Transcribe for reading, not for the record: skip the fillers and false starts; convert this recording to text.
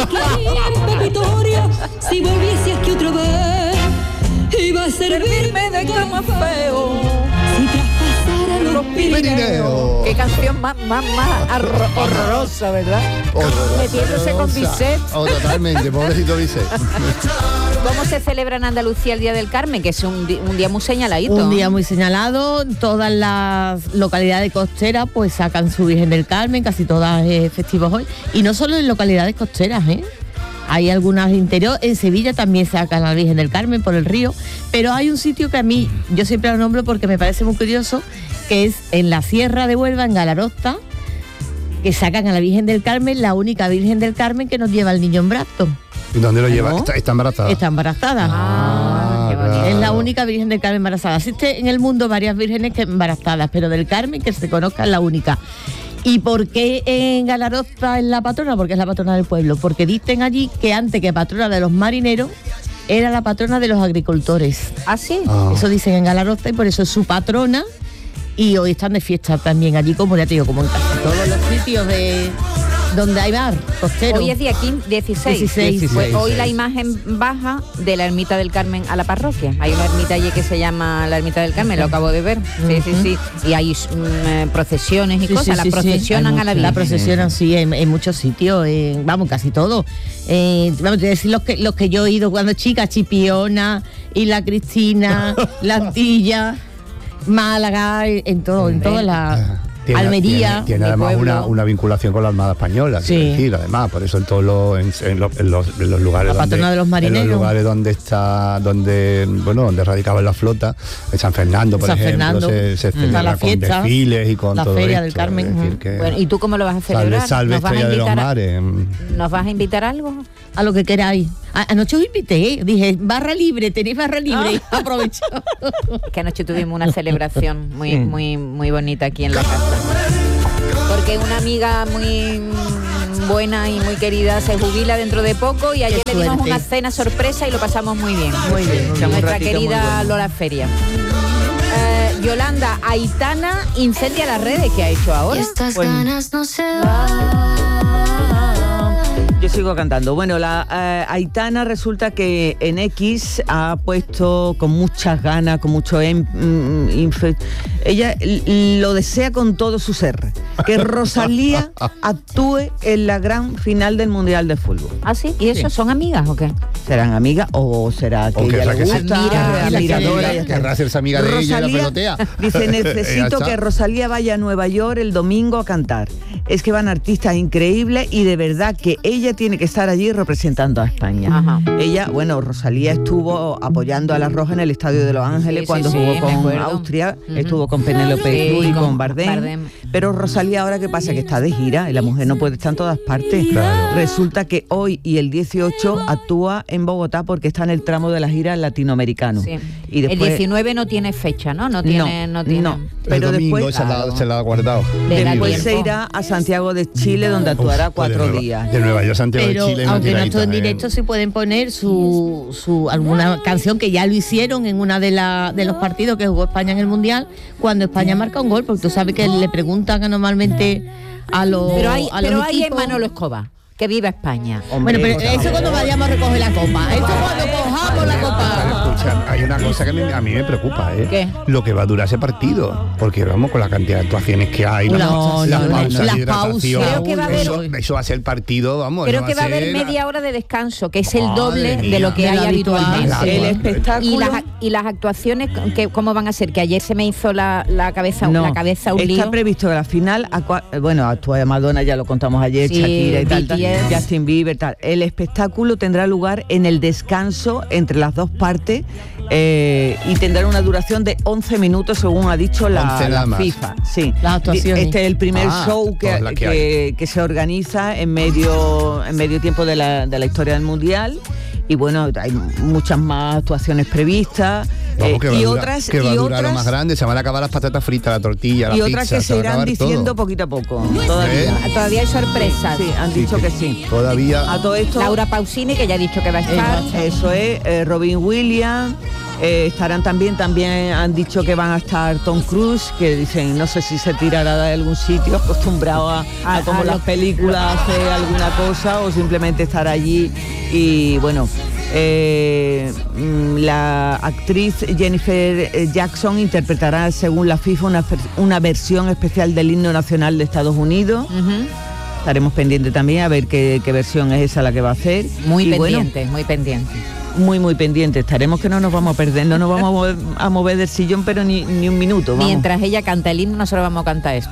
haría en Pepitoria si volviese aquí otra vez? Iba a servirme de cama feo si traspasara los Pirineos. Qué canción más horrorosa, ¿verdad? Metiéndose con Bizet. Totalmente, pobrecito Bizet. ¿Cómo se celebra en Andalucía el Día del Carmen? Que es un día muy señaladito. Un día muy señalado. Todas las localidades costeras pues sacan su Virgen del Carmen, casi todas festivos hoy. Y no solo en localidades costeras, hay algunas interior. En Sevilla también sacan a la Virgen del Carmen por el río. Pero hay un sitio que a mí, yo siempre lo nombro porque me parece muy curioso, que es en la Sierra de Huelva, en Galarosta, que sacan a la Virgen del Carmen, la única Virgen del Carmen que nos lleva el niño en brazos. ¿Y dónde lo lleva? Está embarazada. Está embarazada. Qué bonito. Es la única Virgen del Carmen embarazada. Existe en el mundo varias vírgenes que embarazadas, pero del Carmen que se conozca es la única. ¿Y por qué en Galarosta es la patrona? Porque es la patrona del pueblo. Porque dicen allí que antes que patrona de los marineros, era la patrona de los agricultores. ¿Ah, sí? Eso dicen en Galarosta y por eso es su patrona. Y hoy están de fiesta también allí, como ya te digo, como en casi todos los sitios donde hay mar costero. Hoy es día 16. Pues hoy la imagen baja de la ermita del Carmen a la parroquia. Hay una ermita allí que se llama la ermita del Carmen, lo acabo de ver. Sí. Y hay procesiones y cosas. La procesionan a la Virgen. La procesionan, sí, en muchos sitios, vamos, casi todo. Vamos a decir los que yo he ido cuando chica, Chipiona, Isla Cristina, La Antilla, Málaga, en todas las... Almería, tiene además una vinculación con la Armada Española, sí. Decir, además, por eso en todos los lugares, la patrona de los marineros, en los lugares donde radicaban la flota, en San Fernando, por ejemplo, se celebra con desfiles y con la todo Feria esto, del Carmen. Bueno, ¿y tú cómo lo vas a celebrar? Salve Estrella de los Mares. ¿Nos vas a invitar a algo? A lo que queráis. Anoche os invité, dije, barra libre, tenéis barra libre, aprovecho. Que anoche tuvimos una celebración muy bonita aquí en la casa. Porque una amiga muy buena y muy querida se jubila dentro de poco y ayer le dimos una cena sorpresa y lo pasamos muy bien. Muy bien. Nuestra querida Lola Feria. Yolanda, Aitana incendia las redes. ¿Qué ha hecho ahora? Y estas ganas no se van. Yo sigo cantando. Bueno, la Aitana resulta que en X ha puesto con muchas ganas, con mucho ella lo desea con todo su ser, que Rosalía actúe en la gran final del Mundial de Fútbol. ¿Ah, sí? ¿Y eso son amigas o qué? ¿Serán amigas o será que ella le gusta? Admiradora. Querrá hacerse amiga de ella y la pelotea. Dice, necesito que Rosalía vaya a Nueva York el domingo a cantar. Es que van artistas increíbles y de verdad que ella tiene que estar allí representando a España. Ajá. Ella, Rosalía estuvo apoyando a La Roja en el Estadio de Los Ángeles cuando jugó con Austria, estuvo con Penélope Cruz y con Bardem. Pero Rosalía ahora, ¿qué pasa? Que está de gira y la mujer no puede estar en todas partes. Claro. Resulta que hoy y el 18 actúa en Bogotá porque está en el tramo de la gira latinoamericano. Sí. Y después, el 19 no tiene fecha, ¿no? No tiene. Pero el domingo después se la ha guardado. Después se irá a Santiago de Chile, donde actuará 4 días. De Nueva York, Santiago de Chile. Aunque no esto en directo, sí pueden poner alguna canción que ya lo hicieron en una de los partidos que jugó España en el Mundial, cuando España marca un gol, porque tú sabes que le preguntan normalmente a los Pero hay equipos. en Manolo Escobar, que viva España. Hombre, bueno, pero eso cuando vayamos a recoger la copa. Esto cuando cojamos la copa. Escucha, hay una cosa que a mí me preocupa, ¿Qué? Lo que va a durar ese partido, porque vamos con la cantidad de actuaciones que hay, las pausas, eso va a ser el partido, vamos. Creo que va a haber media hora de descanso, que es el doble de lo que hay habitualmente. El espectáculo y las actuaciones, ¿cómo van a ser? Que ayer se me hizo la cabeza un lío. Está previsto que la final, actúa Madonna, ya lo contamos ayer, Shakira y tal, Justin Bieber, tal. El espectáculo tendrá lugar en el descanso entre las dos partes y tendrá una duración de 11 minutos, según ha dicho la FIFA. Sí. Las actuaciones. Este es el primer show que se organiza en medio tiempo de la historia del Mundial. Y bueno, hay muchas más actuaciones previstas. Otras que va a durar lo más grande, se van a acabar las patatas fritas, la tortilla, la pizza. Y otras que se irán diciendo todo, poquito a poco. Todavía hay sorpresas. Sí, han dicho que sí. Todavía. A todo esto, Laura Pausini, que ya ha dicho que va a estar. Eso es, Robin Williams, Estarán también han dicho que van a estar Tom Cruise, que dicen, no sé si se tirará de algún sitio, acostumbrado a como las películas hace alguna cosa, o simplemente estar allí. Y bueno, la actriz Jennifer Jackson interpretará, según la FIFA, una versión especial del himno nacional de Estados Unidos. Estaremos pendientes también a ver qué versión es esa la que va a hacer. Muy pendientes. Muy pendiente. Estaremos, que no nos vamos a perder, no nos vamos a mover del sillón, pero ni un minuto. Vamos. Mientras ella canta el himno, nosotros vamos a cantar esto.